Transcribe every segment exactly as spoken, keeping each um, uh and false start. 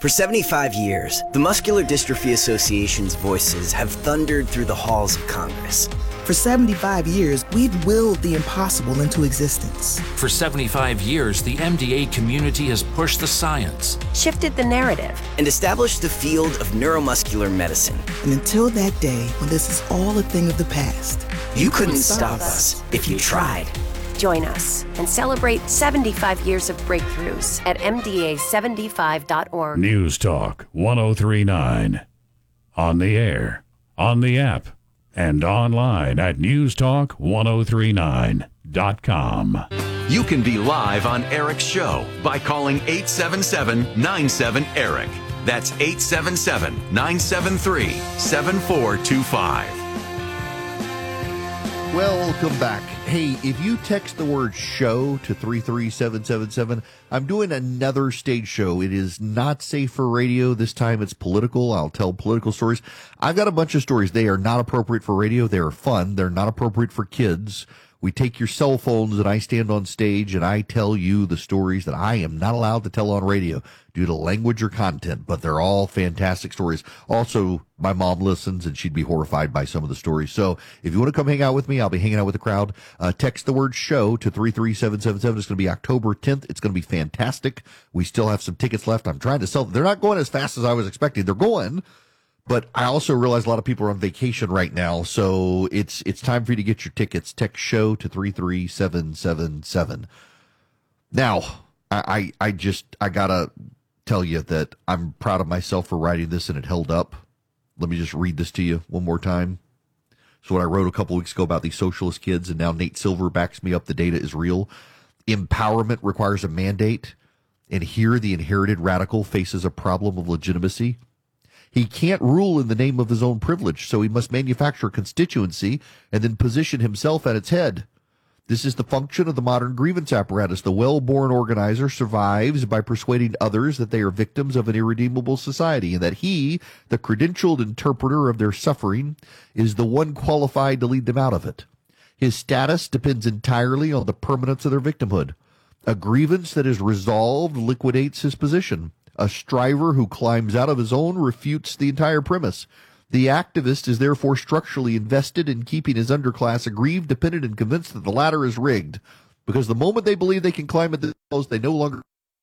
For seventy-five years, the Muscular Dystrophy Association's voices have thundered through the halls of Congress. For seventy-five years, we've willed the impossible into existence. For seventy-five years, the M D A community has pushed the science, shifted the narrative, and established the field of neuromuscular medicine. And until that day when this is all a thing of the past, you, you couldn't, couldn't stop us if you tried. Join us and celebrate seventy-five years of breakthroughs at M D A seventy-five dot org. News Talk one oh three point nine. On the air, on the app, and online at news talk one oh three nine dot com. You can be live on Eric's show by calling eight seven seven, nine seven, ERIC. That's eight seven seven, nine seven three, seven four two five. Welcome back. Hey, if you text the word show to three three seven seven seven, I'm doing another stage show. It is not safe for radio. This time it's political. I'll tell political stories. I've got a bunch of stories. They are not appropriate for radio. They are fun. They're not appropriate for kids. We take your cell phones and I stand on stage and I tell you the stories that I am not allowed to tell on radio due to language or content, but they're all fantastic stories. Also, my mom listens and she'd be horrified by some of the stories. So if you want to come hang out with me, I'll be hanging out with the crowd. Uh, text the word show to three three seven seven seven. It's going to be October tenth. It's going to be fantastic. We still have some tickets left. I'm trying to sell them. They're not going as fast as I was expecting. They're going. But I also realize a lot of people are on vacation right now, so it's it's time for you to get your tickets. Text show to three three seven seven seven. Now, I, I, I just, I got to tell you that I'm proud of myself for writing this, and it held up. Let me just read this to you one more time. So what I wrote a couple weeks ago about these socialist kids, and now Nate Silver backs me up, the data is real. Empowerment requires a mandate, and here the inherited radical faces a problem of legitimacy. He can't rule in the name of his own privilege, so he must manufacture constituency and then position himself at its head. This is the function of the modern grievance apparatus. The well-born organizer survives by persuading others that they are victims of an irredeemable society and that he, the credentialed interpreter of their suffering, is the one qualified to lead them out of it. His status depends entirely on the permanence of their victimhood. A grievance that is resolved liquidates his position. A striver who climbs out of his own refutes the entire premise. The activist is therefore structurally invested in keeping his underclass aggrieved, dependent, and convinced that the latter is rigged. Because the moment they believe they can climb it themselves, they no longer...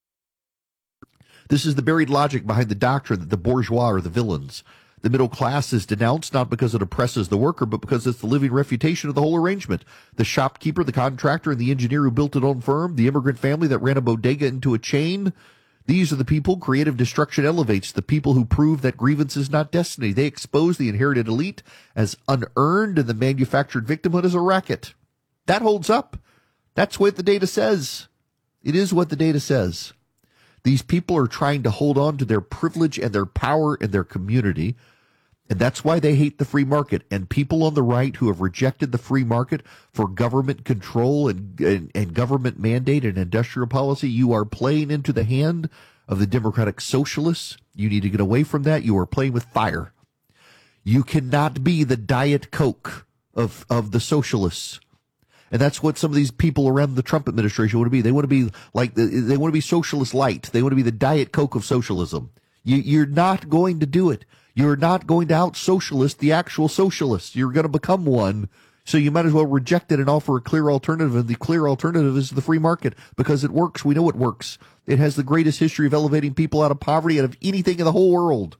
This is the buried logic behind the doctrine that the bourgeois are the villains. The middle class is denounced not because it oppresses the worker, but because it's the living refutation of the whole arrangement. The shopkeeper, the contractor, and the engineer who built it on firm, the immigrant family that ran a bodega into a chain... These are the people creative destruction elevates, the people who prove that grievance is not destiny. They expose the inherited elite as unearned and the manufactured victimhood as a racket. That holds up. That's what the data says. It is what the data says. These people are trying to hold on to their privilege and their power in their community, and that's why they hate the free market. And people on the right who have rejected the free market for government control and, and, and government mandate and industrial policy, you are playing into the hand of the democratic socialists. You need to get away from that. You are playing with fire. You cannot be the Diet Coke of, of the socialists. And that's what some of these people around the Trump administration want to be. They want to be like, the, they want to be socialist light. They want to be the Diet Coke of socialism. You, you're not going to do it. You're not going to out-socialist the actual socialists. You're going to become one, so you might as well reject it and offer a clear alternative, and the clear alternative is the free market, because it works. We know it works. It has the greatest history of elevating people out of poverty out of anything in the whole world.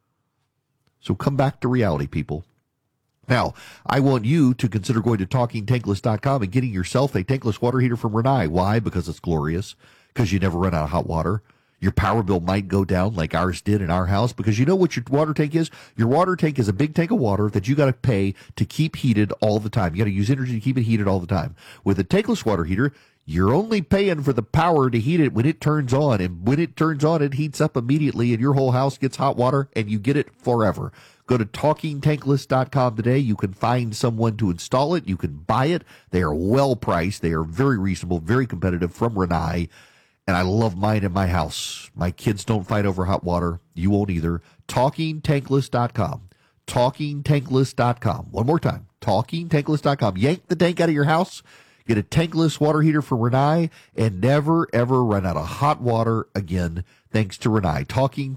So come back to reality, people. Now, I want you to consider going to talking tankless dot com and getting yourself a tankless water heater from Rinnai. Why? Because it's glorious, because you never run out of hot water. Your power bill might go down like ours did in our house, because you know what your water tank is? Your water tank is a big tank of water that you got to pay to keep heated all the time. You got to use energy to keep it heated all the time. With a tankless water heater, you're only paying for the power to heat it when it turns on. And when it turns on, it heats up immediately and your whole house gets hot water and you get it forever. Go to talking tankless dot com today. You can find someone to install it. You can buy it. They are well priced. They are very reasonable, very competitive from Rinnai. And I love mine in my house. My kids don't fight over hot water. You won't either. talking tankless dot com. talking tankless dot com. One more time. talking tankless dot com. Yank the tank out of your house. Get a tankless water heater from Rinnai and never, ever run out of hot water again, thanks to Rinnai. talking